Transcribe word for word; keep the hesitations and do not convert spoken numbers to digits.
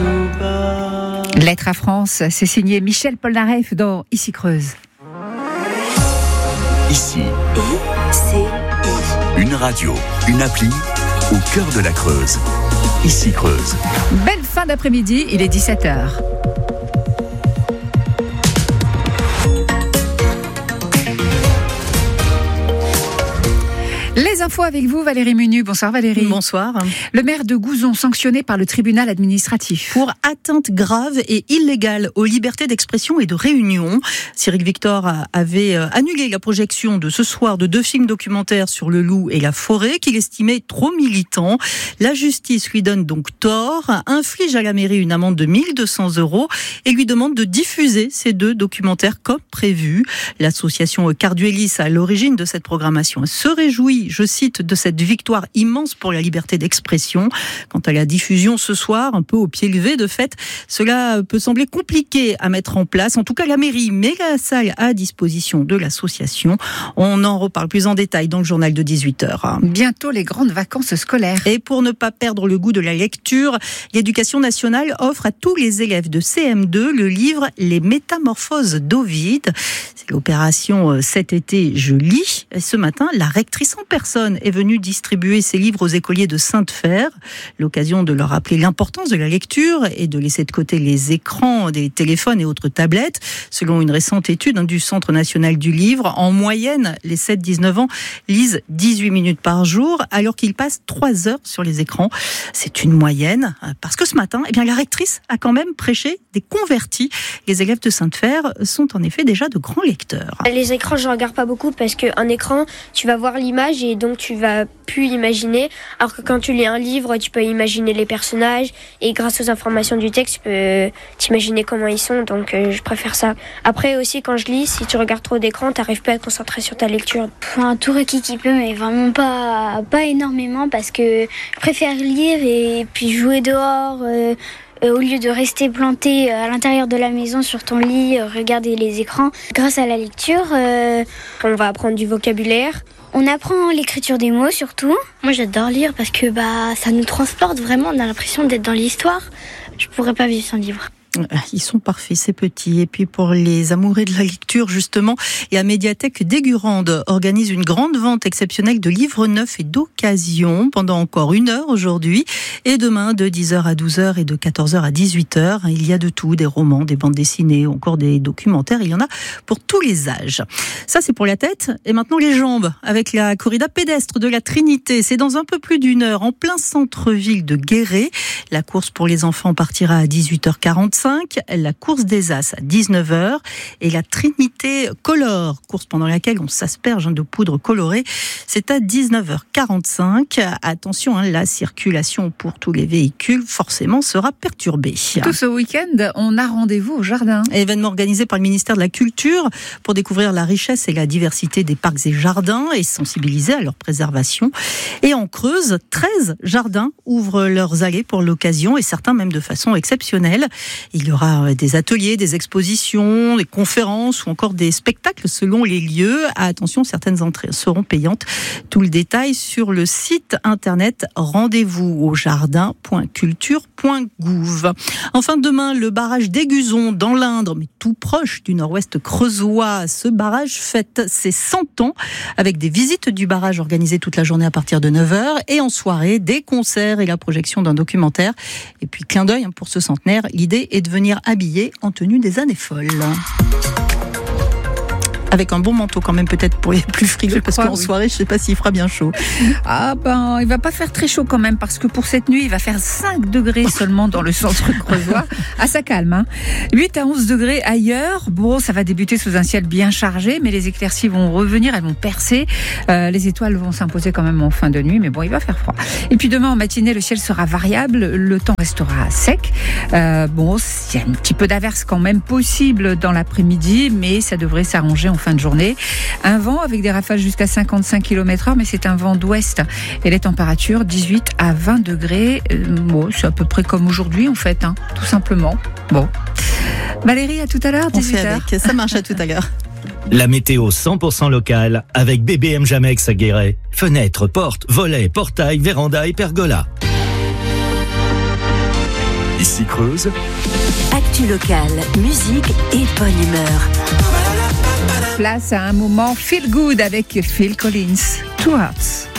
tout bas. Lettre à France, c'est signé Michel Polnareff dans Ici Creuse. Ici, I, C, I. une radio, une appli au cœur de la Creuse. Ici Creuse. Belle fin d'après-midi, il est dix-sept heures. Les infos avec vous, Valérie Menu. Bonsoir Valérie. Bonsoir. Le maire de Gouzon sanctionné par le tribunal administratif. Pour atteinte grave et illégale aux libertés d'expression et de réunion. Cyril Victor avait annulé la projection de ce soir de deux films documentaires sur le loup et la forêt qu'il estimait trop militants. La justice lui donne donc tort, inflige à la mairie une amende de mille deux cents euros et lui demande de diffuser ces deux documentaires comme prévu. L'association Carduelis, à l'origine de cette programmation, se réjouit, je cite, de cette victoire immense pour la liberté d'expression. Quant à la diffusion ce soir, un peu au pied levé de fait, cela peut sembler compliqué à mettre en place. En tout cas, la mairie met la salle à disposition de l'association. On en reparle plus en détail dans le journal de dix-huit heures. Bientôt les grandes vacances scolaires. Et pour ne pas perdre le goût de la lecture, l'Éducation nationale offre à tous les élèves de C M deux le livre Les Métamorphoses d'Ovide. C'est l'opération Cet été, je lis. Et ce matin, la rectrice en personne est venue distribuer ces livres aux écoliers de Sainte-Fère. L'occasion de leur rappeler l'importance de la lecture et de laisser de côté les écrans des téléphones et autres tablettes. Selon une récente étude du Centre national du livre, en moyenne, les sept à dix-neuf ans lisent dix-huit minutes par jour, alors qu'ils passent trois heures sur les écrans. C'est une moyenne, parce que ce matin, eh bien, la rectrice a quand même prêché des convertis. Les élèves de Sainte-Fère sont en effet déjà de grands lecteurs. Les écrans, je ne regarde pas beaucoup parce qu'un écran, tu vas voir l'image et donc tu vas plus imaginer. Alors que quand tu lis un livre, tu peux imaginer les personnages et grâce aux informations du texte, tu peux t'imaginer comment ils sont. Donc euh, je préfère ça. Après aussi, quand je lis, si tu regardes trop d'écran, tu n'arrives pas à te concentrer sur ta lecture. Un tout requis qui peut, mais vraiment pas, pas énormément parce que je préfère lire et puis jouer dehors. Euh, Euh, au lieu de rester planté à l'intérieur de la maison sur ton lit, euh, regarder les écrans. Grâce à la lecture, euh, on va apprendre du vocabulaire. On apprend l'écriture des mots surtout. Moi j'adore lire parce que bah, ça nous transporte vraiment, on a l'impression d'être dans l'histoire. Je pourrais pas vivre sans livre. Ils sont parfaits, ces petits. Et puis pour les amoureux de la lecture, justement, la médiathèque d'Aigurande organise une grande vente exceptionnelle de livres neufs et d'occasion pendant encore une heure aujourd'hui. Et demain, de dix heures à douze heures et de quatorze heures à dix-huit heures. Il y a de tout, des romans, des bandes dessinées, encore des documentaires. Il y en a pour tous les âges. Ça, c'est pour la tête. Et maintenant, les jambes, avec la corrida pédestre de la Trinité. C'est dans un peu plus d'une heure, en plein centre-ville de Guéret. La course pour les enfants partira à dix-huit heures quarante-cinq. La course des As à dix-neuf heures et la Trinité Color, course pendant laquelle on s'asperge de poudre colorée, c'est à dix-neuf heures quarante-cinq. Attention, hein, la circulation pour tous les véhicules forcément sera perturbée. Tout ce week-end, on a rendez-vous au jardin. Événement organisé par le ministère de la Culture pour découvrir la richesse et la diversité des parcs et jardins et sensibiliser à leur préservation. Et en Creuse, treize jardins ouvrent leurs allées pour l'occasion et certains même de façon exceptionnelle. Il y aura des ateliers, des expositions, des conférences ou encore des spectacles selon les lieux. Attention, certaines entrées seront payantes. Tout le détail sur le site internet rendez-vous au jardin point culture point gouv. Enfin, demain, le barrage d'Aiguzon dans l'Indre, mais tout proche du nord-ouest creusois. Ce barrage fête ses cent ans avec des visites du barrage organisées toute la journée à partir de neuf heures et en soirée, des concerts et la projection d'un documentaire. Et puis, clin d'œil pour ce centenaire, l'idée est de venir habillé en tenue des années folles. Avec un bon manteau quand même, peut-être pour les plus frileux, parce qu'en oui. soirée, je ne sais pas s'il fera bien chaud. Ah ben, il va pas faire très chaud quand même, parce que pour cette nuit, il va faire cinq degrés seulement dans le centre creusois. Ah, ça calme, hein. huit à onze degrés ailleurs. Bon, ça va débuter sous un ciel bien chargé, mais les éclaircies vont revenir, elles vont percer. Euh, les étoiles vont s'imposer quand même en fin de nuit, mais bon, il va faire froid. Et puis demain, en matinée, le ciel sera variable, le temps restera sec. Euh, bon, il y a un petit peu d'averse quand même possible dans l'après-midi, mais ça devrait s'arranger en fin de journée. Un vent avec des rafales jusqu'à cinquante-cinq kilomètres heure, mais c'est un vent d'ouest. Et les températures, dix-huit à vingt degrés. Euh, bon, c'est à peu près comme aujourd'hui, en fait, hein, tout simplement. Bon. Valérie, à tout à l'heure, dix-huit heures. On fait avec. Ça marche, à tout à l'heure. La météo cent pour cent locale avec B B M Jamex à Guéret. Fenêtres, portes, volets, portails, vérandas et pergolas. Ici Creuse. Actu locale, musique et bonne humeur. Place à un moment feel good avec Phil Collins. Two Hearts.